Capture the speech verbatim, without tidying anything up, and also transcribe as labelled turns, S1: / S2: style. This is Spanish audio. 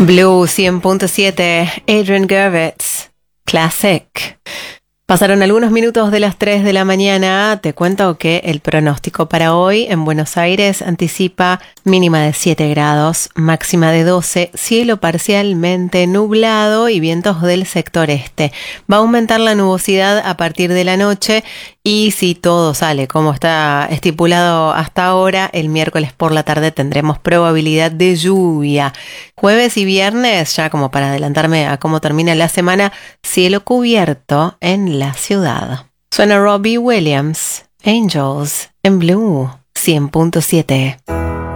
S1: Blue cien punto siete, Adrian Gervitz, Classic. Pasaron algunos minutos de las tres de la mañana. Te cuento que el pronóstico para hoy en Buenos Aires anticipa mínima de siete grados, máxima de doce, cielo parcialmente nublado y vientos del sector este. Va a aumentar la nubosidad a partir de la noche y si todo sale como está estipulado hasta ahora, el miércoles por la tarde tendremos probabilidad de lluvia. Jueves y viernes, ya como para adelantarme a cómo termina la semana, cielo cubierto en la ciudad. Suena Robbie Williams, Angels en Blue cien punto siete.